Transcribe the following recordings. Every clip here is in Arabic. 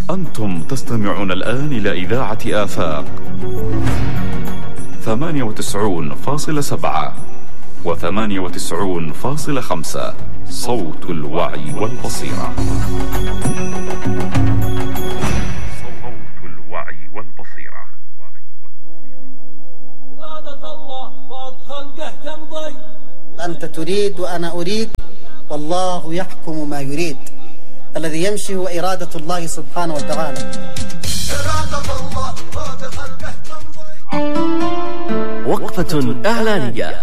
أنتم تستمعون الآن إلى إذاعة آفاق 98.7 و98.5 صوت الوعي والبصيرة. صوت الوعي والبصيرة. إرادة الله فوق خلقه تمضي. أنت تريد وأنا أريد والله يحكم ما يريد. الذي يمشي هو إرادة الله سبحانه وتعالى. إرادة الله فوق خلقه تمضي. وقفة إعلانية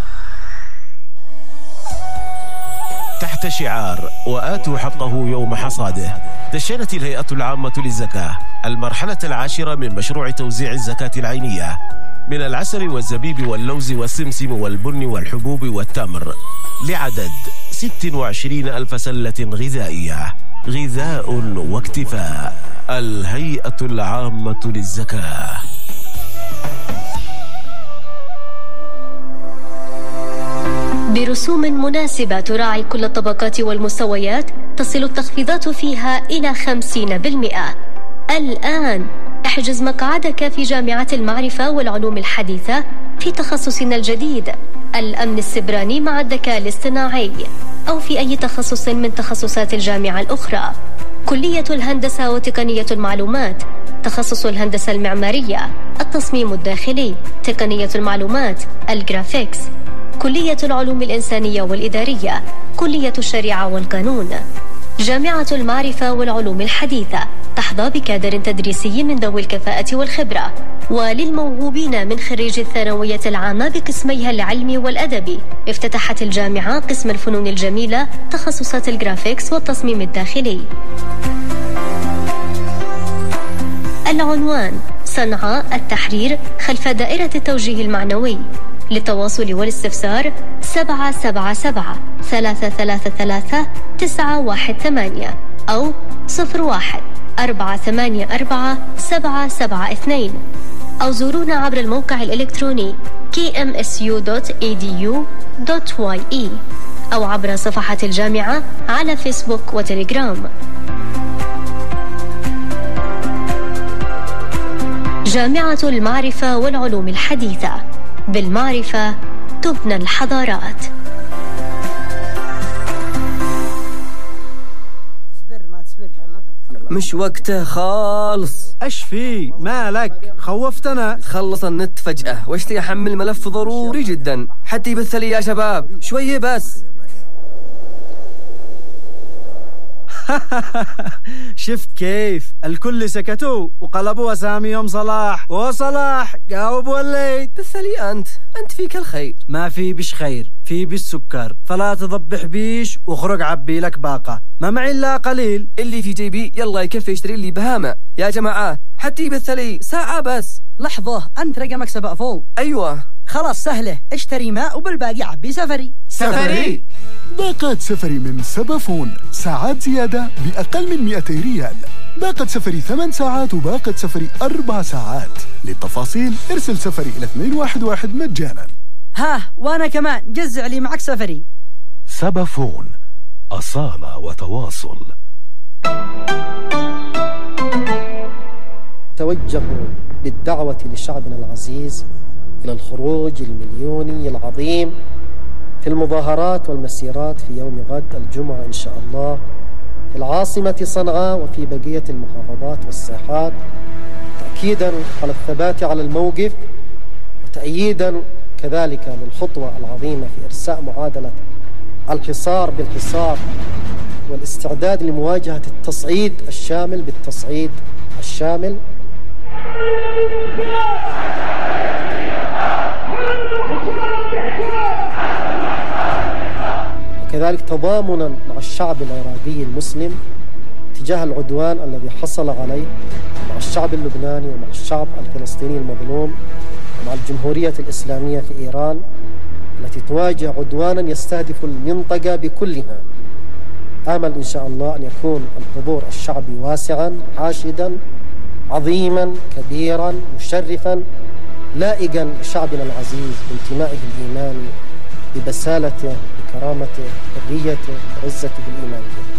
تحت شعار وآتوا حقه يوم حصاده، دشنت الهيئة العامة للزكاة المرحلة 10 من مشروع توزيع الزكاة العينية من العسل والزبيب واللوز والسمسم والبن والحبوب والتمر لعدد 26,000 سلة غذائية. غذاء واكتفاء. الهيئة العامة للزكاة. برسوم مناسبة تراعي كل الطبقات والمستويات، تصل التخفيضات فيها إلى 50%. الآن احجز مقعدك في جامعة المعرفة والعلوم الحديثة في تخصصنا الجديد الأمن السبراني مع الذكاء الاصطناعي، أو في أي تخصص من تخصصات الجامعة الأخرى. كلية الهندسة وتقنية المعلومات، تخصص الهندسة المعمارية، التصميم الداخلي، تقنية المعلومات، الجرافيكس، كلية العلوم الإنسانية والإدارية، كلية الشريعة والقانون. جامعة المعرفة والعلوم الحديثة تحظى بكادر تدريسي من ذوي الكفاءة والخبرة. وللموهوبين من خريج الثانوية العامة بقسميها العلمي والأدبي، افتتحت الجامعة قسم الفنون الجميلة، تخصصات الجرافيكس والتصميم الداخلي. العنوان: صنعاء التحرير خلف دائرة التوجيه المعنوي. للتواصل والاستفسار 777-333-918 أو 01-484-772 أو زورونا عبر الموقع الإلكتروني kmsu.edu.ye أو عبر صفحة الجامعة على فيسبوك وتليجرام. جامعة المعرفة والعلوم الحديثة، بالمعرفة تبنى الحضارات. مش وقته خالص. ايش في مالك؟ خوفتنا. خلص النت فجأة واشتي احمل ملف ضروري جدا حتى يبث لي يا شباب شوية بس. شفت كيف الكل سكتوا وقلبوا أساميهم صلاح وصلاح جاوب وليت. بث لي أنت فيك الخير. ما في بش خير، في بالسكر، فلا تضبح بيش وخرج عبي لك باقة. ما معي إلا قليل، اللي في جيبي يلا يكفي يشتري لي بهامة يا جماعة حتى يبث لي ساعة بس. لحظة، أنت رقمك 7 فون؟ أيوة خلاص سهلة، اشتري ماء وبالباقي عبي سفري. سفري؟ باقات سفري من سبافون، ساعات زيادة بأقل من 200 ريال. باقة سفري 8 ساعات وباقة سفري 4 ساعات. للتفاصيل ارسل سفري إلى 211 مجانا. ها وأنا كمان جزع لي معك سفري. سبافون، أصالة وتواصل. توجه بالدعوة لشعبنا العزيز إلى الخروج المليوني العظيم في المظاهرات والمسيرات في يوم غد الجمعة إن شاء الله في العاصمة صنعاء وفي بقية المحافظات والساحات، تأكيدا على الثبات على الموقف وتأييدا كذلك للخطوة العظيمة في إرساء معادلة الحصار بالحصار والاستعداد لمواجهة التصعيد الشامل بالتصعيد الشامل. وكذلك تضامنا مع الشعب العراقي المسلم تجاه العدوان الذي حصل عليه، مع الشعب اللبناني ومع الشعب الفلسطيني المظلوم ومع الجمهورية الإسلامية في إيران التي تواجه عدوانا يستهدف المنطقة بكلها. آمل إن شاء الله أن يكون الحضور الشعبي واسعا حاشدا عظيما كبيرا مشرفا لائقا بشعبنا العزيز بانتمائه الإيماني، ببسالته، بكرامته، بحريته، بعزته الإيمانية.